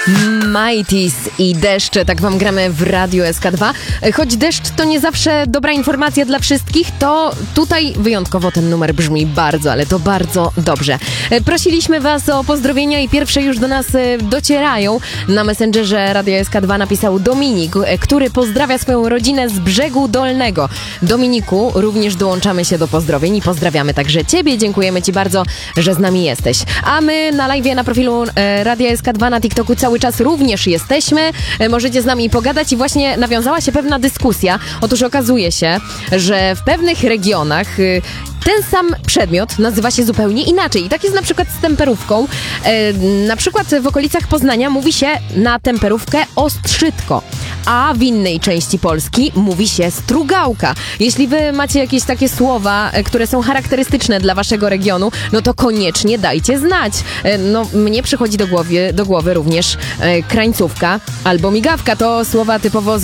Mighties i deszcze, tak wam gramy w Radiu SK2. Choć deszcz to nie zawsze dobra informacja dla wszystkich, to tutaj wyjątkowo ten numer brzmi bardzo, ale to bardzo dobrze. Prosiliśmy was o pozdrowienia i pierwsze już do nas docierają. Na Messengerze Radia SK2 napisał Dominik, który pozdrawia swoją rodzinę z Brzegu Dolnego. Dominiku, również dołączamy się do pozdrowień i pozdrawiamy także ciebie. Dziękujemy ci bardzo, że z nami jesteś. A my na live'ie na profilu Radia SK2 na TikToku cały czas również jesteśmy. Możecie z nami pogadać i właśnie nawiązała się pewna dyskusja. Otóż okazuje się, że w pewnych regionach ten sam przedmiot nazywa się zupełnie inaczej. I tak jest na przykład z temperówką. Na przykład w okolicach Poznania mówi się na temperówkę ostrzytko, a w innej części Polski mówi się strugałka. Jeśli wy macie jakieś takie słowa, które są charakterystyczne dla waszego regionu, no to koniecznie dajcie znać. No, mnie przychodzi do głowy również krańcówka albo migawka. To słowa typowo